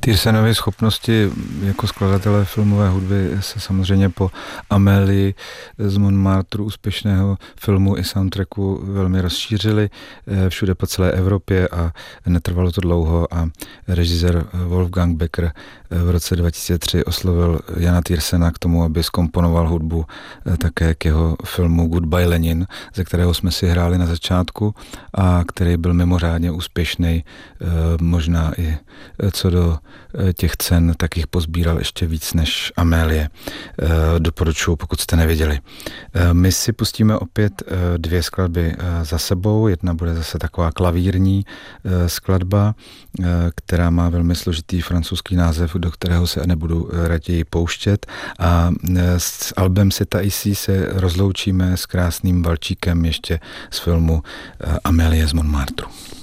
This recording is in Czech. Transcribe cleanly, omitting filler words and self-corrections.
Tyrsenovy schopnosti jako skladatele filmové hudby se samozřejmě po Amélie z Montmartre úspěšného filmu i soundtracku velmi rozšířily všude po celé Evropě a netrvalo to dlouho a režisér Wolfgang Becker v roce 2003 oslovil Jana Tyrsena k tomu, aby zkomponoval hudbu také k jeho filmu Goodbye Lenin, ze kterého jsme si hráli na začátku a který byl mimořádně úspěšný, možná i co do těch cen, tak jich pozbíral ještě víc než Amélie. Doporučuji, pokud jste neviděli. My si pustíme opět dvě skladby za sebou. Jedna bude zase taková klavírní skladba, která má velmi složitý francouzský název, do kterého se nebudu raději pouštět. A s albem Seta Ici se rozloučíme s krásným valčíkem ještě z filmu Amélie z Montmartre.